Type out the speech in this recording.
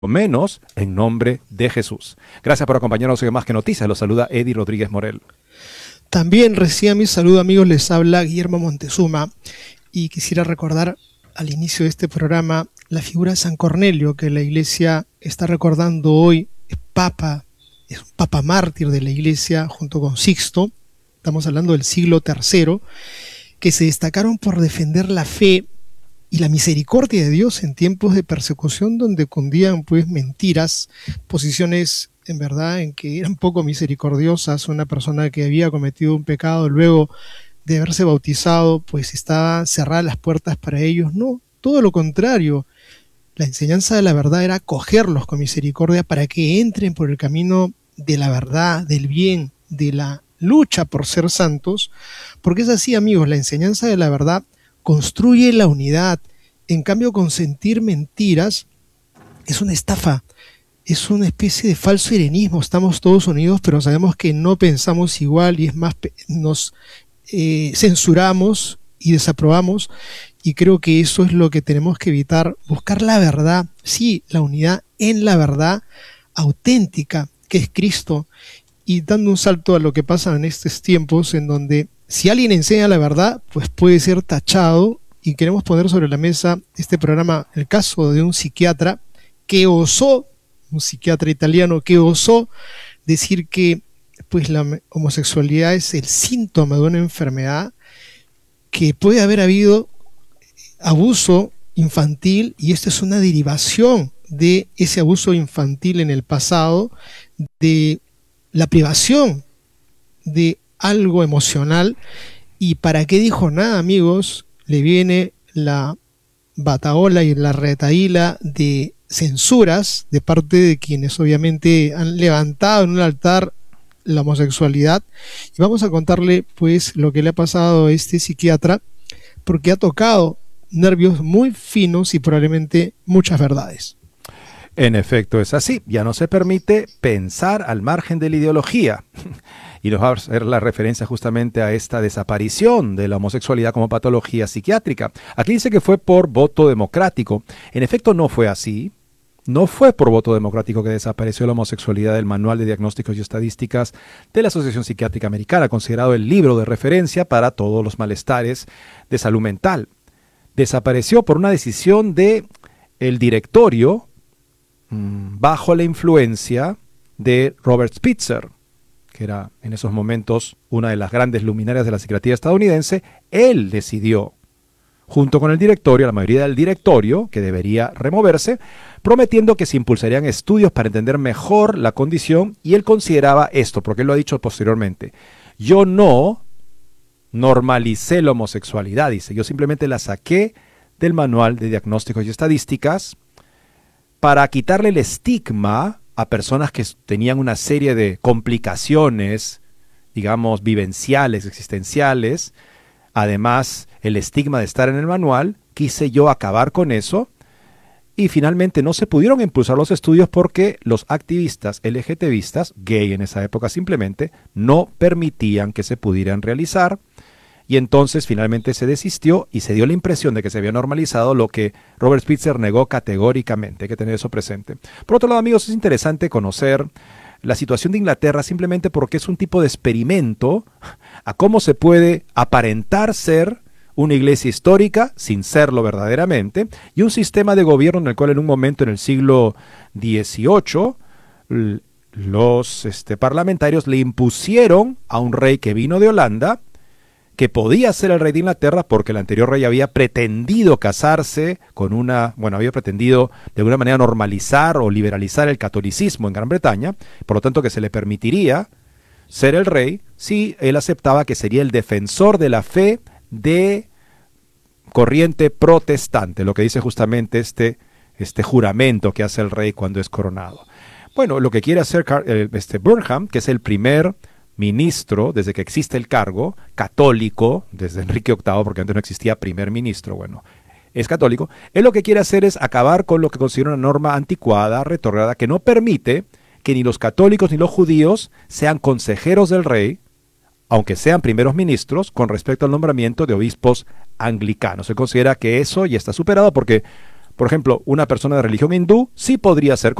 menos en nombre de Jesús. Gracias por acompañarnos en Más que Noticias. Los saluda Eddie Rodríguez Morel. También reciban mi saludo, amigos. Les habla Guillermo Montezuma y quisiera recordar al inicio de este programa la figura de San Cornelio, que la Iglesia está recordando hoy. Es un papa mártir de la Iglesia junto con Sixto. Estamos hablando del siglo III, que se destacaron por defender la fe y la misericordia de Dios en tiempos de persecución donde cundían pues mentiras, posiciones en verdad en que eran poco misericordiosas. Una persona que había cometido un pecado luego de haberse bautizado, pues estaban cerradas las puertas para ellos. No, todo lo contrario. La enseñanza de la verdad era acogerlos con misericordia para que entren por el camino de la verdad, del bien, de la lucha por ser santos, porque es así, amigos, la enseñanza de la verdad construye la unidad. En cambio, consentir mentiras es una estafa, es una especie de falso irenismo. Estamos todos unidos, pero sabemos que no pensamos igual y es más, nos censuramos y desaprobamos, y creo que eso es lo que tenemos que evitar, buscar la verdad, sí, la unidad en la verdad auténtica, que es Cristo, y dando un salto a lo que pasa en estos tiempos en donde si alguien enseña la verdad, pues puede ser tachado. Y queremos poner sobre la mesa este programa el caso de un psiquiatra que osó, un psiquiatra italiano que osó decir que pues la homosexualidad es el síntoma de una enfermedad, que puede haber habido abuso infantil y esta es una derivación de ese abuso infantil en el pasado, de la privación de algo emocional. ¿Y para qué dijo nada, amigos? Le viene la batahola y la retahíla de censuras de parte de quienes obviamente han levantado en un altar la homosexualidad. Y vamos a contarle pues lo que le ha pasado a este psiquiatra, porque ha tocado nervios muy finos y probablemente muchas verdades. En efecto es así, ya no se permite pensar al margen de la ideología. Y nos va a hacer la referencia justamente a esta desaparición de la homosexualidad como patología psiquiátrica. Aquí dice que fue por voto democrático. En efecto no fue así. No fue por voto democrático que desapareció la homosexualidad del Manual de Diagnósticos y Estadísticas de la Asociación Psiquiátrica Americana, considerado el libro de referencia para todos los malestares de salud mental. Desapareció por una decisión del directorio bajo la influencia de Robert Spitzer, que era en esos momentos una de las grandes luminarias de la psiquiatría estadounidense. Él decidió, junto con el directorio, la mayoría del directorio, que debería removerse, prometiendo que se impulsarían estudios para entender mejor la condición, y él consideraba esto, porque él lo ha dicho posteriormente: yo no normalicé la homosexualidad, dice, yo simplemente la saqué del Manual de Diagnósticos y Estadísticas para quitarle el estigma a personas que tenían una serie de complicaciones, digamos, vivenciales, existenciales. Además, el estigma de estar en el manual, quise yo acabar con eso. Y finalmente no se pudieron impulsar los estudios porque los activistas LGTBistas, gay en esa época simplemente, no permitían que se pudieran realizar. Y entonces finalmente se desistió y se dio la impresión de que se había normalizado, lo que Robert Spitzer negó categóricamente. Hay que tener eso presente. Por otro lado, amigos, es interesante conocer la situación de Inglaterra simplemente porque es un tipo de experimento a cómo se puede aparentar ser una iglesia histórica sin serlo verdaderamente, y un sistema de gobierno en el cual en un momento en el siglo XVIII los parlamentarios le impusieron a un rey que vino de Holanda que podía ser el rey de Inglaterra porque el anterior rey había pretendido casarse con había pretendido de alguna manera normalizar o liberalizar el catolicismo en Gran Bretaña, por lo tanto que se le permitiría ser el rey si él aceptaba que sería el defensor de la fe de corriente protestante, lo que dice justamente este juramento que hace el rey cuando es coronado. Bueno, lo que quiere hacer Burnham, que es el primer ministro, desde que existe el cargo, católico, desde Enrique VIII, porque antes no existía primer ministro, es católico, él lo que quiere hacer es acabar con lo que considera una norma anticuada, retrógrada, que no permite que ni los católicos ni los judíos sean consejeros del rey, aunque sean primeros ministros, con respecto al nombramiento de obispos anglicanos. Se considera que eso ya está superado porque Por ejemplo, una persona de religión hindú sí podría ser